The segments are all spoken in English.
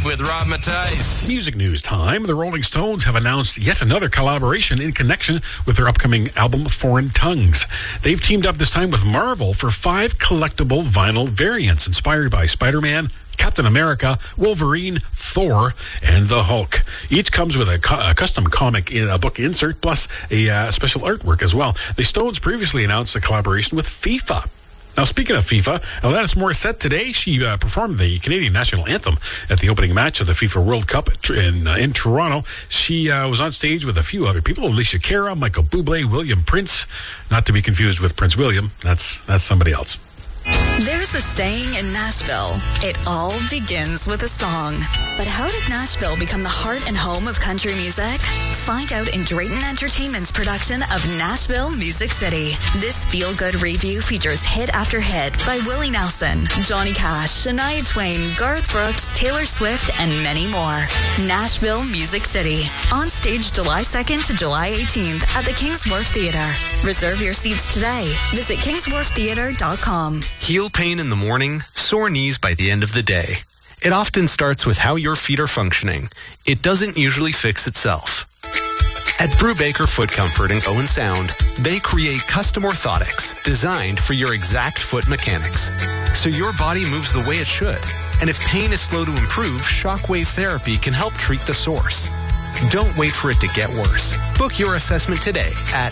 Drive with Rob Matthijs. Music news time. The Rolling Stones have announced yet another collaboration in connection with their upcoming album, Foreign Tongues. They've teamed up this time with Marvel for 5 collectible vinyl variants inspired by Spider-Man, Captain America, Wolverine, Thor, and the Hulk. Each comes with a custom comic book insert plus a special artwork as well. The Stones previously announced a collaboration with FIFA. Now, speaking of FIFA, Alanis Morissette today, she performed the Canadian national anthem at the opening match of the FIFA World Cup in Toronto. She was on stage with a few other people, Alicia Cara, Michael Bublé, William Prince, not to be confused with Prince William. That's somebody else. There's a saying in Nashville, it all begins with a song. But how did Nashville become the heart and home of country music? Find out in Drayton Entertainment's production of Nashville Music City. This feel-good review features hit after hit by Willie Nelson, Johnny Cash, Shania Twain, Garth Brooks, Taylor Swift, and many more. Nashville Music City. On stage July 2nd to July 18th at the Kings Wharf Theater. Reserve your seats today. Visit kingswharftheater.com. Heel pain in the morning, sore knees by the end of the day. It often starts with how your feet are functioning. It doesn't usually fix itself. At Brubaker Foot Comfort and Owen Sound, they create custom orthotics designed for your exact foot mechanics, so your body moves the way it should. And if pain is slow to improve, shockwave therapy can help treat the source. Don't wait for it to get worse. Book your assessment today at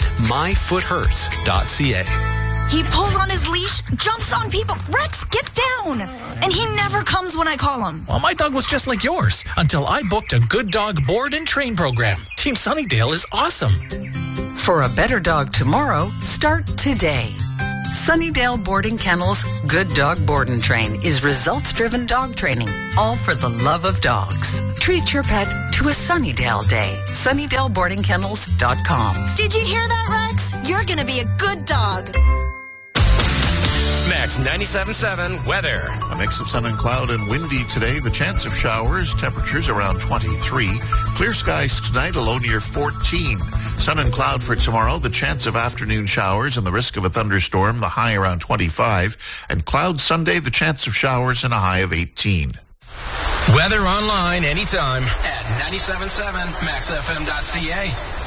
myfoothurts.ca. He pulls on his leash, jumps on people. Rex, get down! And he never comes when I call him. Well, my dog was just like yours until I booked a Good Dog Board and Train program. Team Sunnydale is awesome. For a better dog tomorrow, start today. Sunnydale Boarding Kennels Good Dog Board and Train is results-driven dog training, all for the love of dogs. Treat your pet to a Sunnydale day. SunnydaleBoardingKennels.com. Did you hear that, Rex? You're gonna be a good dog. Max 97.7 weather. A mix of sun and cloud and windy today. The chance of showers. Temperatures around 23. Clear skies tonight, a low near 14. Sun and cloud for tomorrow. The chance of afternoon showers and the risk of a thunderstorm. The high around 25. And cloud Sunday. The chance of showers and a high of 18. Weather online anytime at 97.7maxfm.ca.